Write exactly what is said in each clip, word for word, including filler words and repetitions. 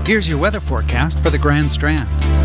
Here's your weather forecast for the Grand Strand.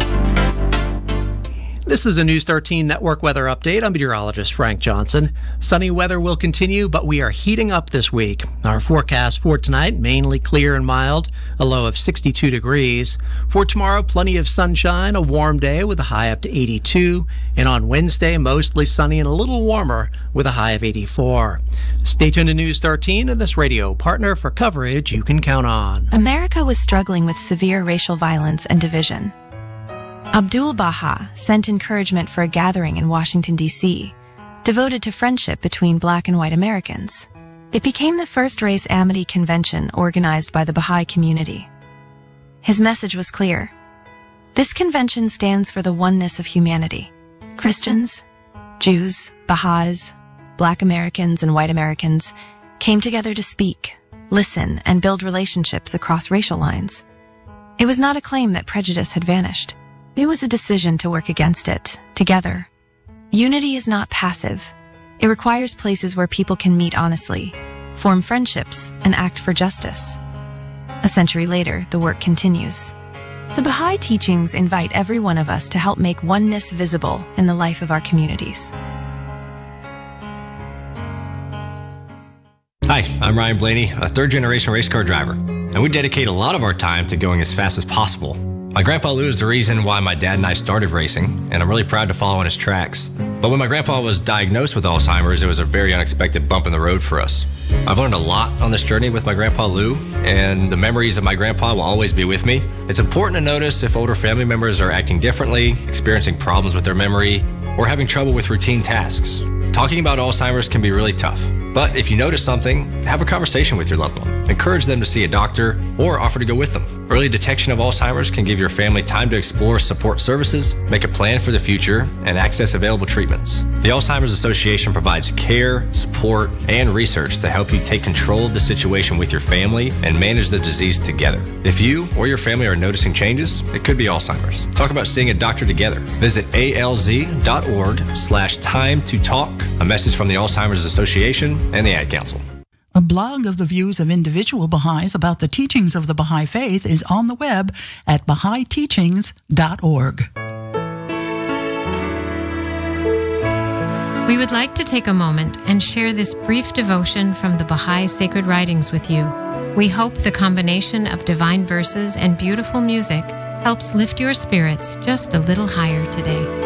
This is a News thirteen Network weather update. I'm meteorologist Frank Johnson. Sunny weather will continue, but we are heating up this week. Our forecast for tonight, mainly clear and mild, a low of sixty-two degrees. For tomorrow, plenty of sunshine, a warm day with a high up to eighty-two. And on Wednesday, mostly sunny and a little warmer with a high of eighty-four. Stay tuned to News thirteen and this radio partner for coverage you can count on. America was struggling with severe racial violence and division. Abdu'l-Baha sent encouragement for a gathering in Washington, D C, devoted to friendship between black and white Americans. It became the first race amity convention organized by the Baha'i community. His message was clear. This convention stands for the oneness of humanity. Christians, Jews, Baha'is, black Americans, and white Americans came together to speak, listen, and build relationships across racial lines. It was not a claim that prejudice had vanished. It was a decision to work against it, together. Unity is not passive. It requires places where people can meet honestly, form friendships, and act for justice. A century later, the work continues. The Baha'i teachings invite every one of us to help make oneness visible in the life of our communities. Hi, I'm Ryan Blaney, a third-generation race car driver, and we dedicate a lot of our time to going as fast as possible. My grandpa Lou is the reason why my dad and I started racing, and I'm really proud to follow in his tracks. But when my grandpa was diagnosed with Alzheimer's, it was a very unexpected bump in the road for us. I've learned a lot on this journey with my grandpa Lou, and the memories of my grandpa will always be with me. It's important to notice if older family members are acting differently, experiencing problems with their memory, or having trouble with routine tasks. Talking about Alzheimer's can be really tough, but if you notice something, have a conversation with your loved one. Encourage them to see a doctor or offer to go with them. Early detection of Alzheimer's can give your family time to explore support services, make a plan for the future, and access available treatments. The Alzheimer's Association provides care, support, and research to help you take control of the situation with your family and manage the disease together. If you or your family are noticing changes, it could be Alzheimer's. Talk about seeing a doctor together. Visit alz.org slash time to talk. A message from the Alzheimer's Association and the Ad Council. A blog of the views of individual Baha'is about the teachings of the Baha'i Faith is on the web at baha'i teachings dot org. We would like to take a moment and share this brief devotion from the Baha'i Sacred Writings with you. We hope the combination of divine verses and beautiful music helps lift your spirits just a little higher today.